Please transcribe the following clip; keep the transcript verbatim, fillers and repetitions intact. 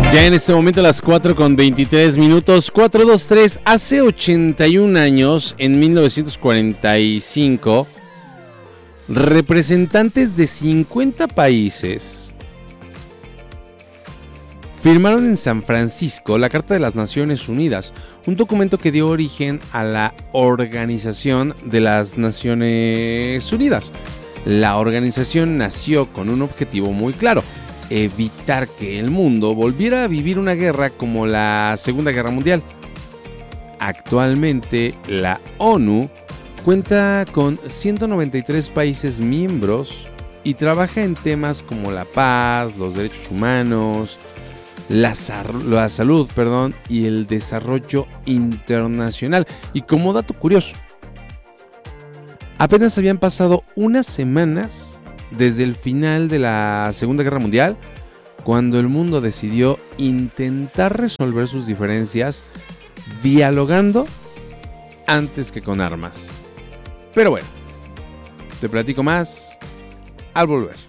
Ya en este momento a las cuatro con veintitrés minutos, cuatro dos tres, hace ochenta y un años, en mil novecientos cuarenta y cinco, representantes de cincuenta países firmaron en San Francisco la Carta de las Naciones Unidas, un documento que dio origen a la Organización de las Naciones Unidas. La organización nació con un objetivo muy claro: evitar que el mundo volviera a vivir una guerra como la Segunda Guerra Mundial. Actualmente, la ONU cuenta con ciento noventa y tres países miembros y trabaja en temas como la paz, los derechos humanos, la, la salud, perdón, y el desarrollo internacional. Y como dato curioso, apenas habían pasado unas semanas desde el final de la Segunda Guerra Mundial, cuando el mundo decidió intentar resolver sus diferencias dialogando antes que con armas. Pero bueno, te platico más al volver.